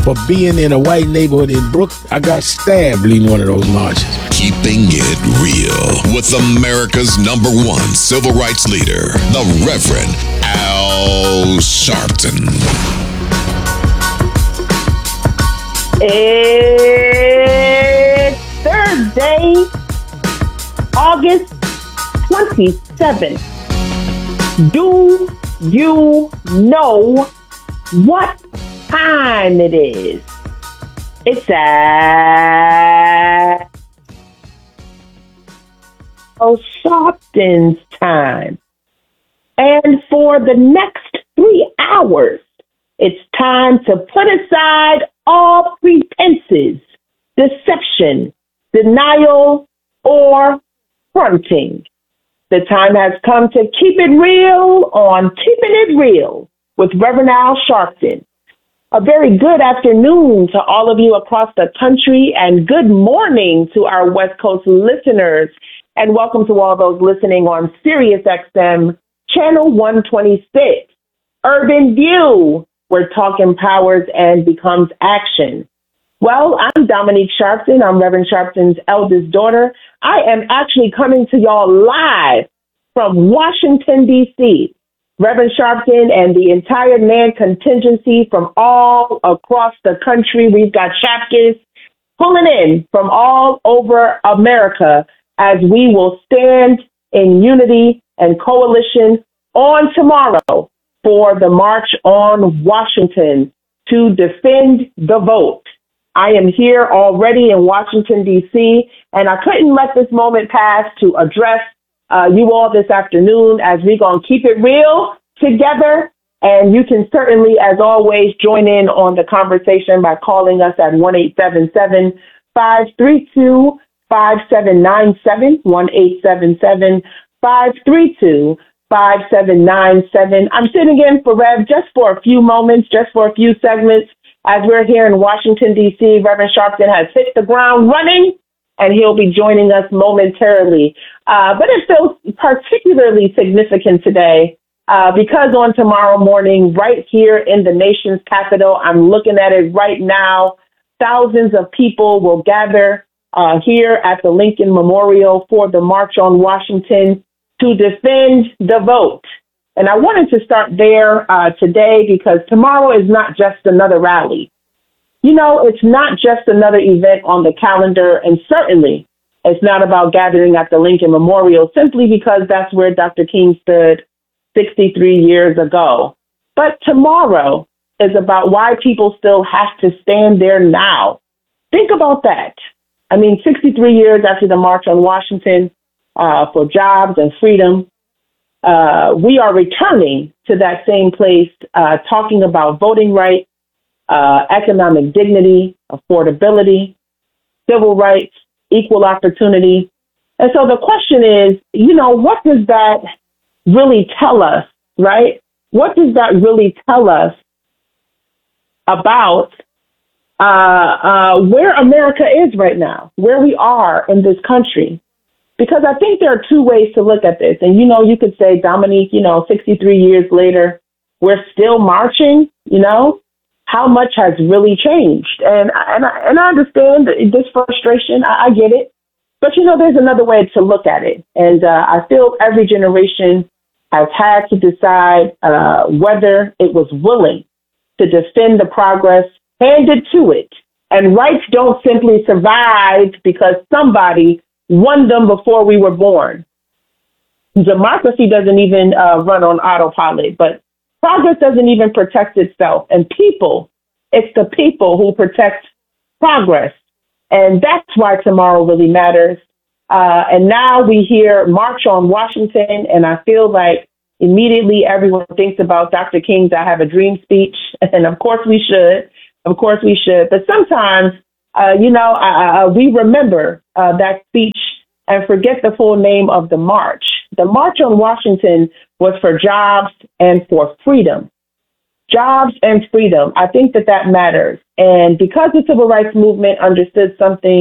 for being in a white neighborhood in Brooklyn. I got stabbed leading one of those marches. Keeping it real with America's #1 civil rights leader, the Reverend Al Sharpton. It's Thursday, August 27th. Do you know what time it is? It's Al Sharpton's time. And for the next 3 hours, it's time to put aside all pretenses, deception, denial, or fronting. The time has come to keep it real on Keeping It Real with Reverend Al Sharpton. A very good afternoon to all of you across the country, and good morning to our West Coast listeners. And welcome to all those listening on Sirius XM, Channel 126, Urban View, where talk empowers and becomes action. Well, I'm Dominique Sharpton. I'm Reverend Sharpton's eldest daughter. I am actually coming to y'all live from Washington, D.C. Reverend Sharpton and the entire NAN contingency from all across the country. We've got chapters pulling in from all over America as we will stand in unity and coalition on tomorrow for the March on Washington to defend the vote. I am here already in Washington, D.C., and I couldn't let this moment pass to address you all this afternoon as we're going to keep it real together. And you can certainly, as always, join in on the conversation by calling us at 1-877-532-5797, 1-877-532-5797. I'm sitting in for Rev just for a few moments, just for a few segments. As we're here in Washington, D.C., Reverend Sharpton has hit the ground running, and he'll be joining us momentarily. But it feels particularly significant today because on tomorrow morning, right here in the nation's capital, I'm looking at it right now, thousands of people will gather here at the Lincoln Memorial for the March on Washington to defend the vote. And I wanted to start there today because tomorrow is not just another rally. You know, it's not just another event on the calendar, and certainly it's not about gathering at the Lincoln Memorial simply because that's where Dr. King stood 63 years ago. But tomorrow is about why people still have to stand there now. Think about that. I mean, 63 years after the March on Washington for jobs and freedom, we are returning to that same place, talking about voting rights, economic dignity, affordability, civil rights, equal opportunity. And so the question is, you know, what does that really tell us, right? What does that really tell us about where America is right now, where we are in this country? Because I think there are two ways to look at this. And, you know, you could say, Dominique, 63 years later, we're still marching, how much has really changed? And I understand this frustration. I get it. But, there's another way to look at it. And I feel every generation has had to decide whether it was willing to defend the progress handed to it. And rights don't simply survive because somebody won them before we were born. Democracy doesn't even run on autopilot, but progress doesn't even protect itself. And it's the people who protect progress. And that's why tomorrow really matters. And now we hear March on Washington, and I feel like immediately everyone thinks about Dr. King's I Have a Dream speech. And of course we should. Of course we should. But sometimes, we remember that speech and forget the full name of the march. The March on Washington was for jobs and for freedom. Jobs and freedom. I think that matters. And because the civil rights movement understood something